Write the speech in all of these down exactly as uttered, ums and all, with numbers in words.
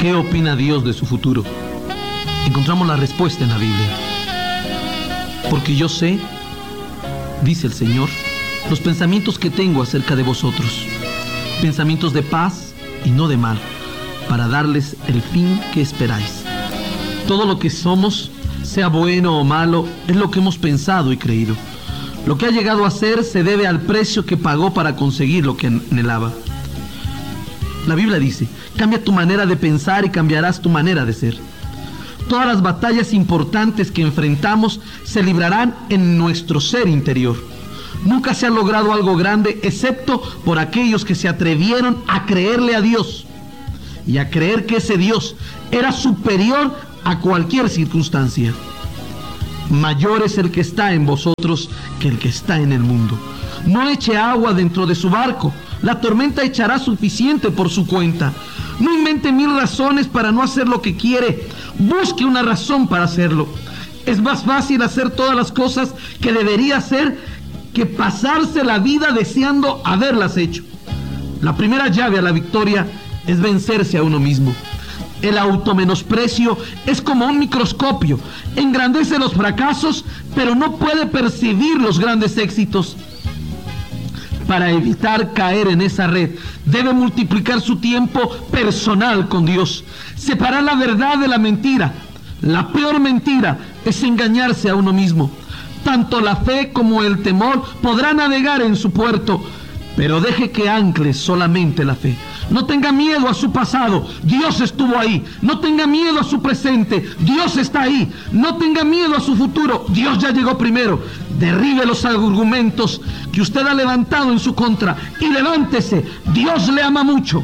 ¿Qué opina Dios de su futuro? Encontramos la respuesta en la Biblia. Porque yo sé, dice el Señor, los pensamientos que tengo acerca de vosotros, pensamientos de paz y no de mal, para darles el fin que esperáis. Todo lo que somos, sea bueno o malo, es lo que hemos pensado y creído. Lo que ha llegado a ser se debe al precio que pagó para conseguir lo que anhelaba. La Biblia dice, cambia tu manera de pensar y cambiarás tu manera de ser. Todas las batallas importantes que enfrentamos se librarán en nuestro ser interior. Nunca se ha logrado algo grande excepto por aquellos que se atrevieron a creerle a Dios y a creer que ese Dios era superior a cualquier circunstancia. Mayor es el que está en vosotros que el que está en el mundo. No eche agua dentro de su barco, la tormenta echará suficiente por su cuenta. No invente mil razones para no hacer lo que quiere, busque una razón para hacerlo. Es más fácil hacer todas las cosas que debería hacer que pasarse la vida deseando haberlas hecho. La primera llave a la victoria es vencerse a uno mismo. El automenosprecio es como un microscopio, engrandece los fracasos, pero no puede percibir los grandes éxitos. Para evitar caer en esa red, debe multiplicar su tiempo personal con Dios, separar la verdad de la mentira. La peor mentira es engañarse a uno mismo. Tanto la fe como el temor podrán navegar en su puerto, pero deje que ancle solamente la fe. No tenga miedo a su pasado, Dios estuvo ahí. No tenga miedo a su presente, Dios está ahí. No tenga miedo a su futuro, Dios ya llegó primero. Derribe los argumentos que usted ha levantado en su contra y levántese, Dios le ama mucho.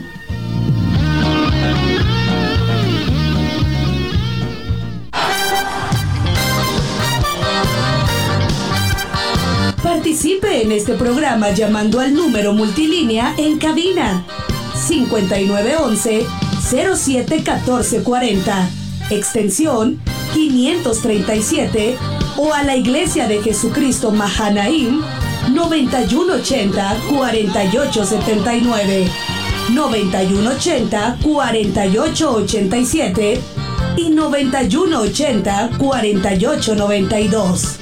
Participe en este programa llamando al número multilínea en cabina cincuenta y nueve once, cero siete catorce cuarenta, extensión quinientos treinta y siete, o a la Iglesia de Jesucristo Mahanaim, noventa y uno ochenta, cuarenta y ocho setenta y nueve, noventa y uno ochenta, cuarenta y ocho ochenta y siete y noventa y uno ochenta, cuarenta y ocho noventa y dos.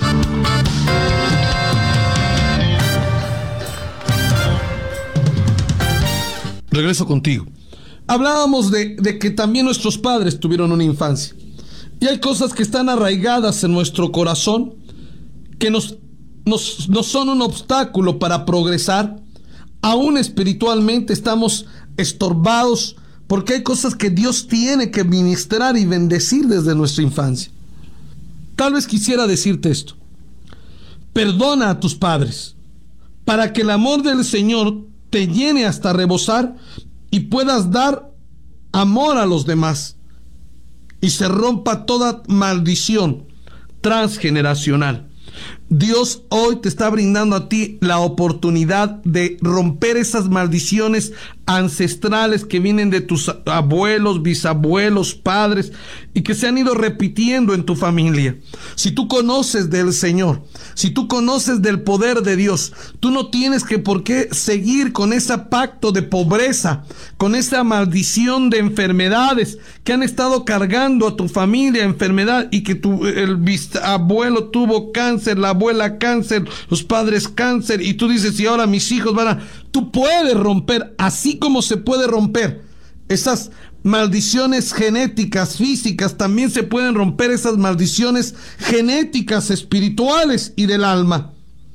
Regreso contigo. Hablábamos de, de que también nuestros padres tuvieron una infancia. Y hay cosas que están arraigadas en nuestro corazón que nos, nos, nos son un obstáculo para progresar. Aún espiritualmente estamos estorbados porque hay cosas que Dios tiene que ministrar y bendecir desde nuestra infancia. Tal vez quisiera decirte esto. Perdona a tus padres para que el amor del Señor te llene hasta rebosar y puedas dar amor a los demás y se rompa toda maldición transgeneracional. Dios hoy te está brindando a ti la oportunidad de romper esas maldiciones ancestrales que vienen de tus abuelos, bisabuelos, padres y que se han ido repitiendo en tu familia. Si tú conoces del Señor, si tú conoces del poder de Dios, tú no tienes que por qué seguir con ese pacto de pobreza, con esa maldición de enfermedades que han estado cargando a tu familia, enfermedad, y que tu, el bisabuelo tuvo cáncer, la abuela cáncer, los padres cáncer, y tú dices, y ahora mis hijos van a... Tú puedes romper, así como se puede romper esas maldiciones genéticas, físicas, también se pueden romper esas maldiciones genéticas, espirituales y del alma.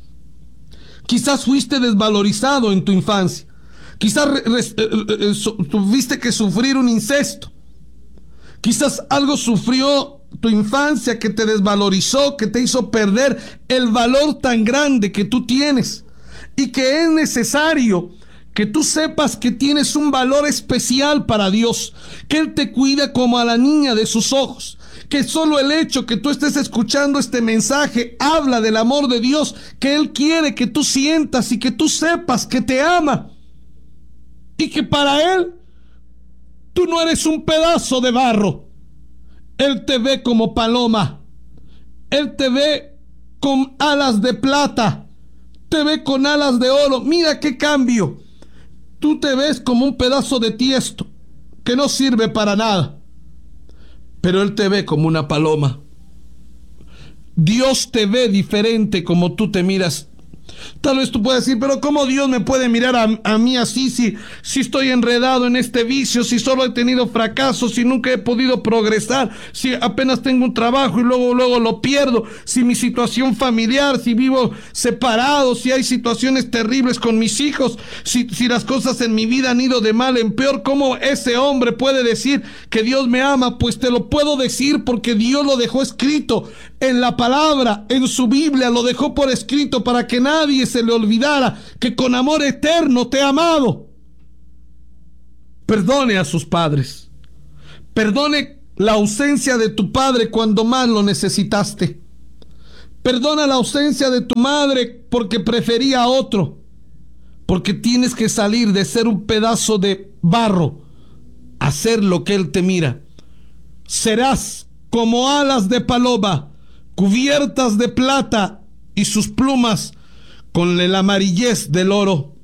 Quizás fuiste desvalorizado en tu infancia. Quizás re, re, eh, so, tuviste que sufrir un incesto. Quizás algo sufrió tu infancia que te desvalorizó, que te hizo perder el valor tan grande que tú tienes. Y que es necesario que tú sepas que tienes un valor especial para Dios, que Él te cuida como a la niña de sus ojos, que solo el hecho que tú estés escuchando este mensaje habla del amor de Dios, que Él quiere que tú sientas y que tú sepas que te ama, y que para Él tú no eres un pedazo de barro. Él te ve como paloma, Él te ve con alas de plata, te ve con alas de oro. Mira qué cambio. Tú te ves como un pedazo de tiesto, que no sirve para nada. Pero Él te ve como una paloma. Dios te ve diferente como tú te miras. Tal vez tú puedas decir, pero ¿cómo Dios me puede mirar a, a mí así si, si estoy enredado en este vicio, si solo he tenido fracasos, si nunca he podido progresar, si apenas tengo un trabajo y luego, luego lo pierdo, si mi situación familiar, si vivo separado, si hay situaciones terribles con mis hijos, si, si las cosas en mi vida han ido de mal en peor? ¿Cómo ese hombre puede decir que Dios me ama? Pues te lo puedo decir porque Dios lo dejó escrito en la palabra, en su Biblia, lo dejó por escrito para que nadie se le olvidara que con amor eterno te ha amado. Perdone a sus padres. Perdone la ausencia de tu padre cuando más lo necesitaste. Perdona la ausencia de tu madre porque prefería a otro. Porque tienes que salir de ser un pedazo de barro a ser lo que Él te mira. Serás como alas de paloma, cubiertas de plata y sus plumas con la amarillez del oro.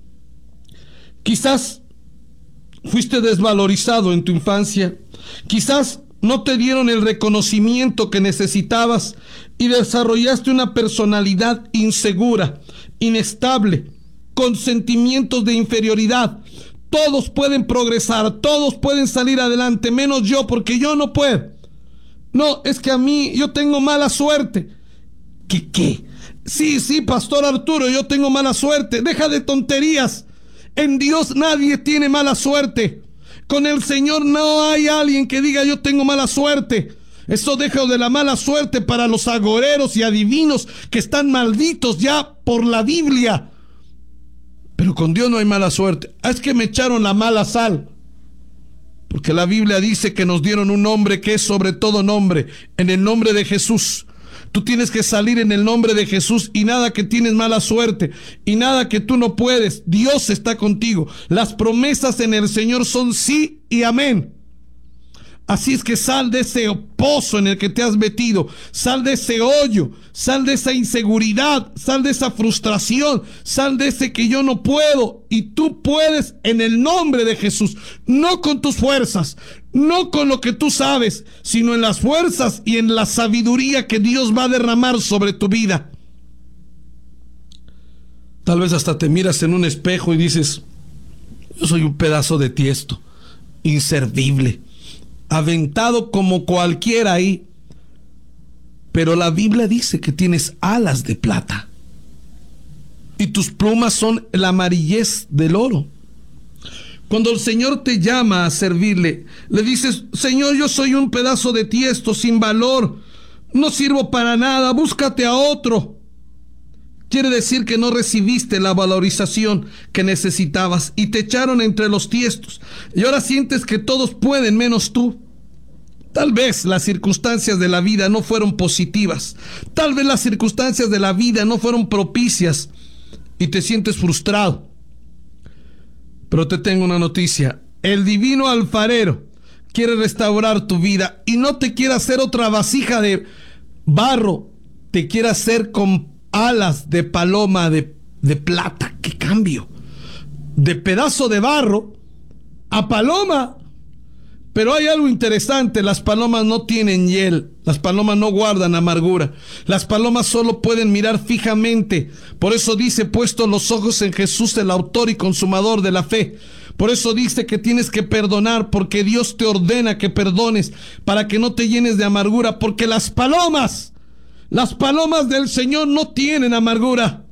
Quizás fuiste desvalorizado en tu infancia. Quizás no te dieron el reconocimiento que necesitabas y desarrollaste una personalidad insegura, inestable, con sentimientos de inferioridad. Todos pueden progresar, todos pueden salir adelante, menos yo, porque yo no puedo. No, es que a mí yo tengo mala suerte. ¿Qué qué? Sí, sí, Pastor Arturo, yo tengo mala suerte. Deja de tonterías. En Dios nadie tiene mala suerte. Con el Señor no hay alguien que diga yo tengo mala suerte. Eso deja de la mala suerte para los agoreros y adivinos que están malditos ya por la Biblia. Pero con Dios no hay mala suerte. Ah, es que me echaron la mala sal. Porque la Biblia dice que nos dieron un nombre que es sobre todo nombre, en el nombre de Jesús. Tú tienes que salir en el nombre de Jesús y nada que tienes mala suerte y nada que tú no puedes. Dios está contigo. Las promesas en el Señor son sí y amén. Así es que sal de ese pozo en el que te has metido, sal de ese hoyo, sal de esa inseguridad, sal de esa frustración, sal de ese que yo no puedo, y tú puedes en el nombre de Jesús, no con tus fuerzas, no con lo que tú sabes, sino en las fuerzas y en la sabiduría que Dios va a derramar sobre tu vida. Tal vez hasta te miras en un espejo y dices, yo soy un pedazo de tiesto, inservible, aventado como cualquiera ahí. Pero la Biblia dice que tienes alas de plata y tus plumas son la amarillez del oro. Cuando el Señor te llama a servirle, le dices, Señor, yo soy un pedazo de tiesto sin valor, no sirvo para nada, búscate a otro. Quiere decir que no recibiste la valorización que necesitabas y te echaron entre los tiestos. Y ahora sientes que todos pueden menos tú. Tal vez las circunstancias de la vida no fueron positivas. Tal vez las circunstancias de la vida no fueron propicias y te sientes frustrado. Pero te tengo una noticia. El divino alfarero quiere restaurar tu vida y no te quiere hacer otra vasija de barro. Te quiere hacer con alas de paloma de, de plata. ¡Qué cambio! De pedazo de barro a paloma. Pero hay algo interesante, las palomas no tienen hiel, las palomas no guardan amargura, las palomas solo pueden mirar fijamente. Por eso dice, puesto los ojos en Jesús, el autor y consumador de la fe. Por eso dice que tienes que perdonar, porque Dios te ordena que perdones, para que no te llenes de amargura, porque las palomas, las palomas del Señor no tienen amargura.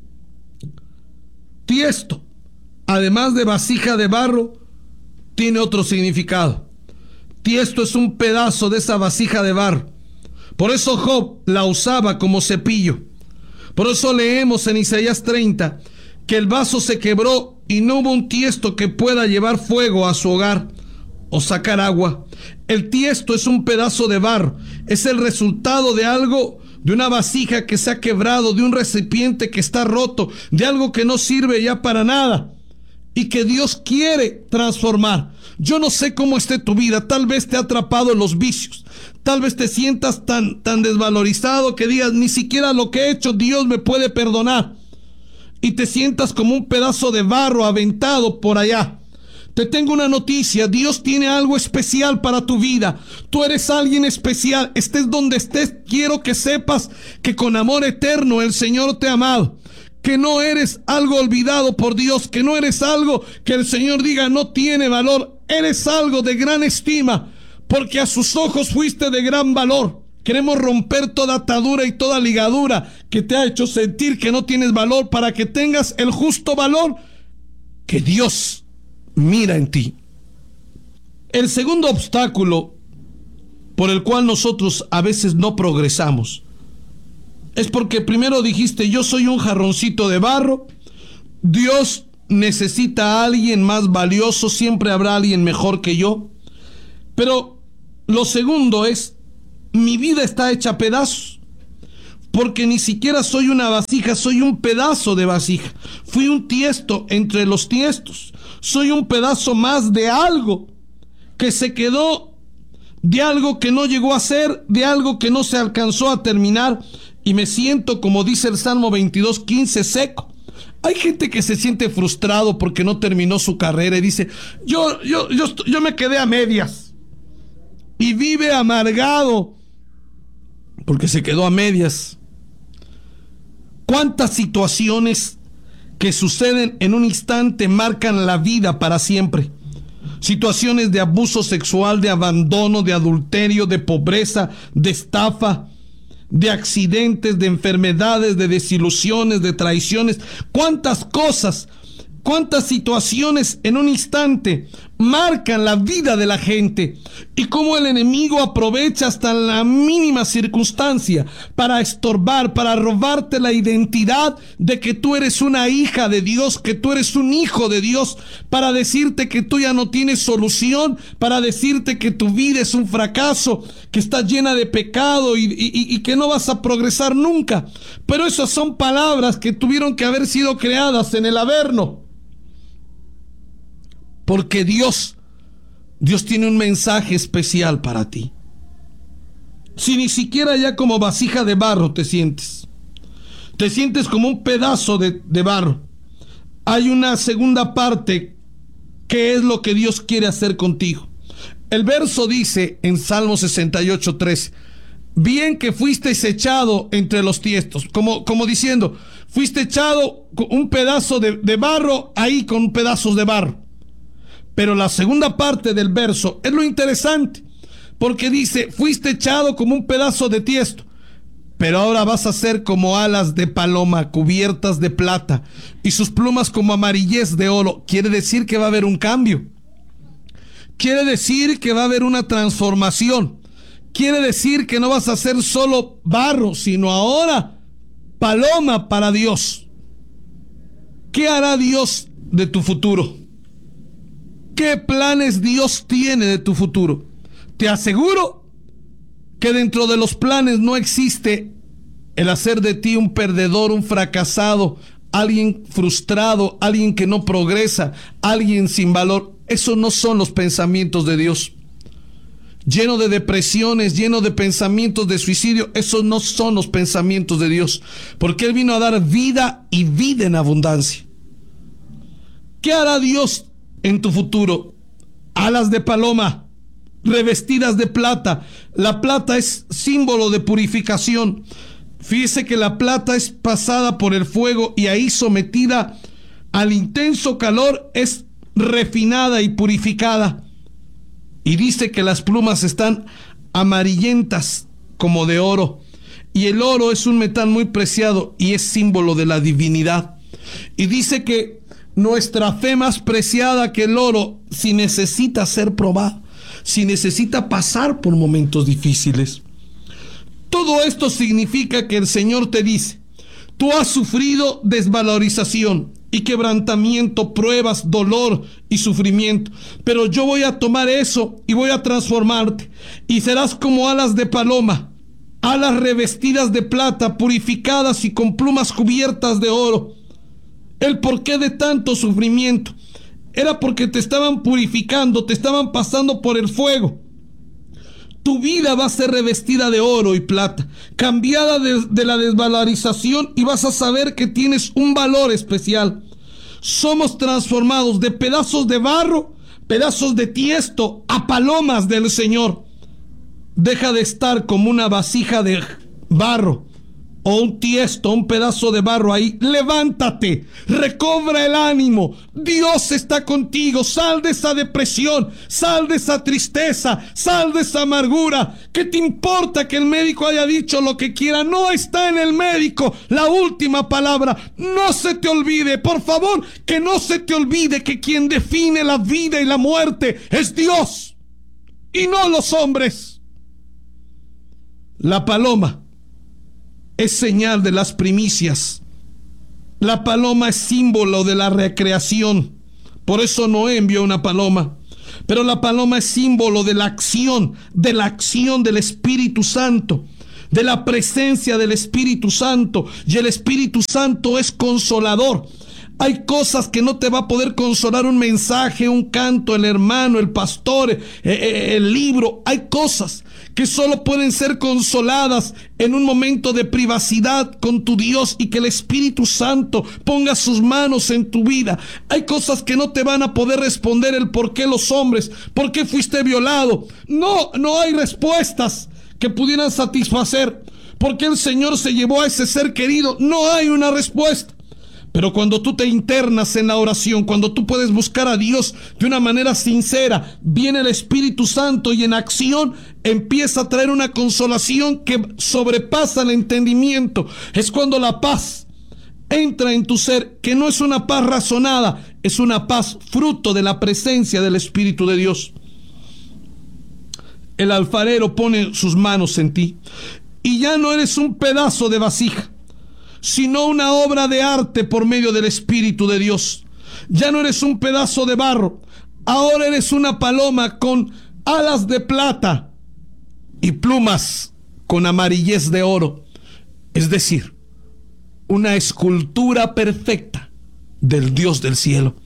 Tiesto, además de vasija de barro, tiene otro significado. Tiesto es un pedazo de esa vasija de barro. Por eso Job la usaba como cepillo. Por eso leemos en Isaías treinta que el vaso se quebró y no hubo un tiesto que pueda llevar fuego a su hogar o sacar agua. El tiesto es un pedazo de barro. Es el resultado de algo, de una vasija que se ha quebrado, de un recipiente que está roto, de algo que no sirve ya para nada y que Dios quiere transformar. Yo no sé cómo esté tu vida, tal vez te ha atrapado en los vicios, tal vez te sientas tan, tan desvalorizado que digas, ni siquiera lo que he hecho Dios me puede perdonar, y te sientas como un pedazo de barro aventado por allá. Te tengo una noticia, Dios tiene algo especial para tu vida. Tú eres alguien especial, estés donde estés, quiero que sepas que con amor eterno el Señor te ha amado. Que no eres algo olvidado por Dios, que no eres algo que el Señor diga no tiene valor. Eres algo de gran estima, porque a sus ojos fuiste de gran valor. Queremos romper toda atadura y toda ligadura que te ha hecho sentir que no tienes valor, para que tengas el justo valor que Dios mira en ti. El segundo obstáculo por el cual nosotros a veces no progresamos es porque primero dijiste, yo soy un jarroncito de barro, Dios necesita a alguien más valioso, siempre habrá alguien mejor que yo. Pero lo segundo es, mi vida está hecha pedazos, porque ni siquiera soy una vasija, soy un pedazo de vasija. Fui un tiesto entre los tiestos, soy un pedazo más de algo que se quedó, de algo que no llegó a ser, de algo que no se alcanzó a terminar, y me siento, como dice el Salmo veintidós, quince, seco. Hay gente que se siente frustrado porque no terminó su carrera y dice, yo, yo, yo, yo me quedé a medias, y vive amargado porque se quedó a medias. ¿Cuántas situaciones que suceden en un instante marcan la vida para siempre? Situaciones de abuso sexual, de abandono, de adulterio, de pobreza, de estafa, de accidentes, de enfermedades, de desilusiones, de traiciones. ¿Cuántas cosas, cuántas situaciones en un instante marcan la vida de la gente? Y cómo el enemigo aprovecha hasta la mínima circunstancia para estorbar, para robarte la identidad de que tú eres una hija de Dios, que tú eres un hijo de Dios, para decirte que tú ya no tienes solución, para decirte que tu vida es un fracaso, que está llena de pecado y, y, y que no vas a progresar nunca. Pero esas son palabras que tuvieron que haber sido creadas en el Averno, porque Dios Dios tiene un mensaje especial para ti. Si ni siquiera ya como vasija de barro te sientes, te sientes como un pedazo de, de barro, hay una segunda parte que es lo que Dios quiere hacer contigo. El verso dice en Salmo sesenta y ocho, tres, bien que fuisteis echado entre los tiestos, como, como diciendo, fuiste echado un pedazo de, de barro ahí con pedazos de barro. Pero la segunda parte del verso es lo interesante, porque dice, fuiste echado como un pedazo de tiesto, pero ahora vas a ser como alas de paloma cubiertas de plata y sus plumas como amarillez de oro. Quiere decir que va a haber un cambio. Quiere decir que va a haber una transformación. Quiere decir que no vas a ser solo barro, sino ahora paloma para Dios. ¿Qué hará Dios de tu futuro? ¿Qué planes Dios tiene de tu futuro? Te aseguro que dentro de los planes no existe el hacer de ti un perdedor, un fracasado, alguien frustrado, alguien que no progresa, alguien sin valor. Esos no son los pensamientos de Dios. Lleno de depresiones, lleno de pensamientos de suicidio, esos no son los pensamientos de Dios, porque Él vino a dar vida y vida en abundancia. ¿Qué hará Dios en tu futuro? Alas de paloma, revestidas de plata. La plata es símbolo de purificación. Fíjese que la plata es pasada por el fuego y ahí sometida al intenso calor es refinada y purificada. Y dice que las plumas están amarillentas como de oro. Y el oro es un metal muy preciado y es símbolo de la divinidad. Y dice que nuestra fe más preciada que el oro, si necesita ser probada, si necesita pasar por momentos difíciles. Todo esto significa que el Señor te dice, tú has sufrido desvalorización y quebrantamiento, pruebas, dolor y sufrimiento, pero yo voy a tomar eso y voy a transformarte y serás como alas de paloma, alas revestidas de plata, purificadas y con plumas cubiertas de oro. El porqué de tanto sufrimiento era porque te estaban purificando, te estaban pasando por el fuego. Tu vida va a ser revestida de oro y plata, cambiada de, de la desvalorización, y vas a saber que tienes un valor especial. Somos transformados de pedazos de barro pedazos de tiesto a palomas del Señor. Deja de estar como una vasija de barro o un tiesto, un pedazo de barro ahí. Levántate, recobra el ánimo. Dios está contigo. Sal de esa depresión, sal de esa tristeza, sal de esa amargura. ¿Qué te importa que el médico haya dicho lo que quiera? No está en el médico la última palabra. No se te olvide, por favor, que no se te olvide que quien define la vida y la muerte es Dios y no los hombres. La paloma es señal de las primicias. La paloma es símbolo de la recreación. Por eso Noé envió una paloma. Pero la paloma es símbolo de la acción, de la acción del Espíritu Santo, de la presencia del Espíritu Santo. Y el Espíritu Santo es consolador. Hay cosas que no te va a poder consolar un mensaje, un canto, el hermano, el pastor, eh, eh, el libro. Hay cosas que solo pueden ser consoladas en un momento de privacidad con tu Dios y que el Espíritu Santo ponga sus manos en tu vida. Hay cosas que no te van a poder responder el por qué los hombres, por qué fuiste violado. No, no hay respuestas que pudieran satisfacer. ¿Por qué el Señor se llevó a ese ser querido? No hay una respuesta. Pero cuando tú te internas en la oración, cuando tú puedes buscar a Dios de una manera sincera, viene el Espíritu Santo y en acción empieza a traer una consolación que sobrepasa el entendimiento. Es cuando la paz entra en tu ser, que no es una paz razonada, es una paz fruto de la presencia del Espíritu de Dios. El alfarero pone sus manos en ti y ya no eres un pedazo de vasija, sino una obra de arte por medio del Espíritu de Dios. Ya no eres un pedazo de barro, ahora eres una paloma con alas de plata y plumas con amarillez de oro. Es decir, una escultura perfecta del Dios del cielo.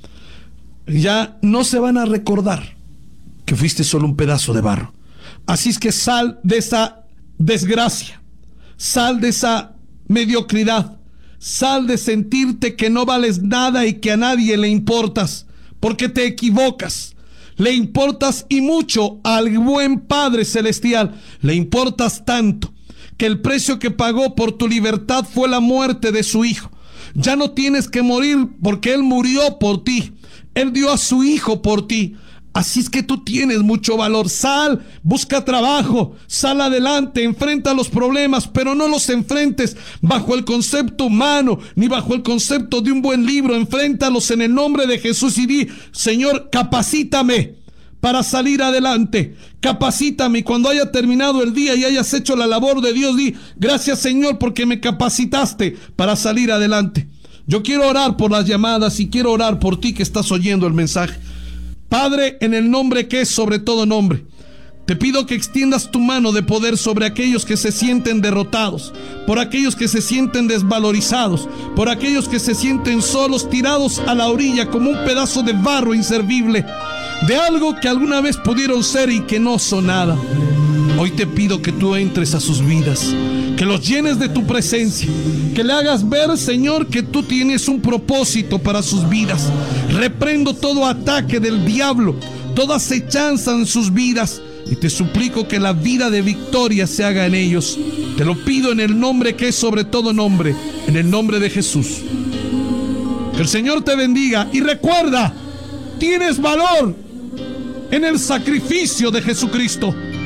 Ya no se van a recordar que fuiste solo un pedazo de barro. Así es que sal de esa desgracia, sal de esa mediocridad, sal de sentirte que no vales nada y que a nadie le importas, porque te equivocas. Le importas y mucho al buen Padre Celestial. Le importas tanto que el precio que pagó por tu libertad fue la muerte de su Hijo. Ya no tienes que morir porque Él murió por ti. Él dio a su Hijo por ti. Así es que tú tienes mucho valor. Sal, busca trabajo, sal adelante, enfrenta los problemas, pero no los enfrentes bajo el concepto humano, ni bajo el concepto de un buen libro. Enfréntalos en el nombre de Jesús y di: Señor, capacítame para salir adelante. Capacítame, y cuando haya terminado el día y hayas hecho la labor de Dios, di: gracias, Señor, porque me capacitaste para salir adelante. Yo quiero orar por las llamadas y quiero orar por ti que estás oyendo el mensaje. Padre, en el nombre que es sobre todo nombre, te pido que extiendas tu mano de poder sobre aquellos que se sienten derrotados, por aquellos que se sienten desvalorizados, por aquellos que se sienten solos, tirados a la orilla como un pedazo de barro inservible, de algo que alguna vez pudieron ser y que no son nada. Hoy te pido que tú entres a sus vidas, que los llenes de tu presencia, que le hagas ver, Señor, que tú tienes un propósito para sus vidas. Reprendo todo ataque del diablo, toda acechanza en sus vidas, y te suplico que la vida de victoria se haga en ellos. Te lo pido en el nombre que es sobre todo nombre, en el nombre de Jesús. Que el Señor te bendiga y recuerda, tienes valor en el sacrificio de Jesucristo.